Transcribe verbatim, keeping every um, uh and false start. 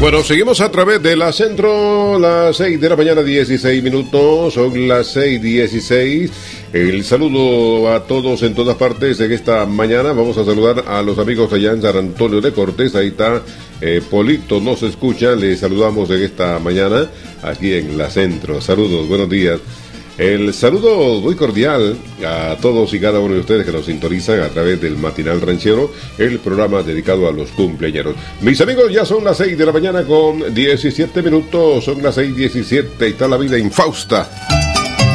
Bueno, seguimos a través de la Centro, las seis de la mañana, dieciséis minutos, son las seis dieciséis. El saludo a todos en todas partes en esta mañana. Vamos a saludar a los amigos allá en San Antonio de Cortés. Ahí está eh, Polito, nos escucha. Les saludamos en esta mañana aquí en la Centro. Saludos, buenos días. El saludo muy cordial a todos y cada uno de ustedes que nos sintonizan a través del Matinal Ranchero, el programa dedicado a los cumpleañeros. Mis amigos, ya son las seis de la mañana con diecisiete minutos, son las seis diecisiete y está la vida infausta.